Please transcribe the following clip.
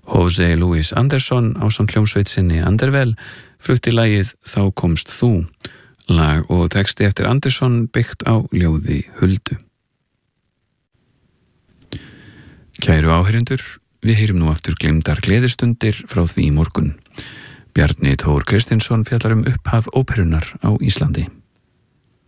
Jose Luis Andersson ásamt hljómsveit sinni Andervel flutti lagið Þá komst þú. Lag og texti eftir Andersson byggt á ljóði Huldu. Kæru áheyrendur, við heyrum nú aftur gleymdar gleðistundir frá því í morgun. Bjarni Thor Kristinsson fjallar upphaf óperunnar á Íslandi.